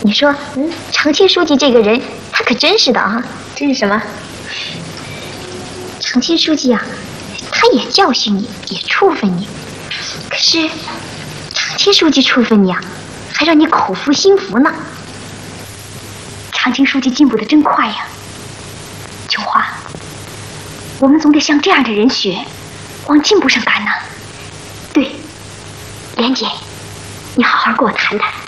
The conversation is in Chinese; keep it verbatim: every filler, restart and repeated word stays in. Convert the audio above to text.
你说，嗯，常青书记这个人，他可真是的啊！ 这是什么？ 常青书记啊，他也教训你，也处分你，可是常青书记处分你啊，还让你口服心服呢。常青书记进步的真快呀！琼花，我们总得向这样的人学，往进步上赶呢。对，莲姐，你好好跟我谈谈。